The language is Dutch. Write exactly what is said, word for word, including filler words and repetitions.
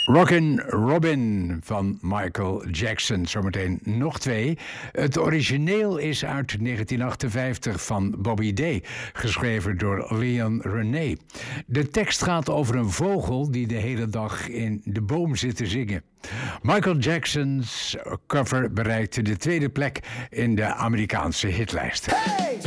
Rockin' Robin van Michael Jackson. Zometeen nog twee. Het origineel is uit negentien achtenvijftig van Bobby Day, geschreven door Leon René. De tekst gaat over een vogel die de hele dag in de boom zit te zingen. Michael Jackson's cover bereikte de tweede plek in de Amerikaanse hitlijst. Hey!